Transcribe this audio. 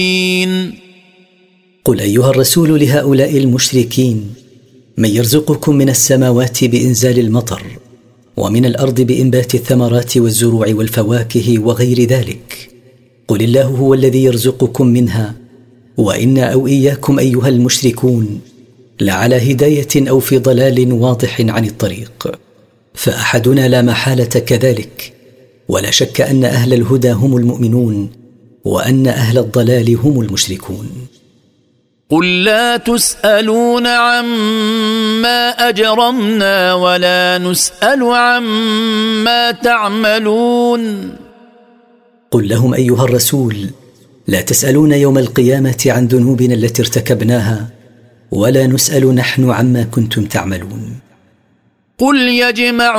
قل أيها الرسول لهؤلاء المشركين: من يرزقكم من السماوات بإنزال المطر، ومن الأرض بإنبات الثمرات والزروع والفواكه وغير ذلك؟ قل الله هو الذي يرزقكم منها، وإنا أو إياكم أيها المشركون لعلى هداية أو في ضلال واضح عن الطريق. فأحدنا لا محالة كذلك، ولا شك أن أهل الهدى هم المؤمنون، وأن أهل الضلال هم المشركون. قل لا تسألون عما أجرمنا ولا نسأل عما تعملون. قل لهم أيها الرسول: لا تسألون يوم القيامة عن ذنوبنا التي ارتكبناها، ولا نسأل نحن عما كنتم تعملون. قل يجمع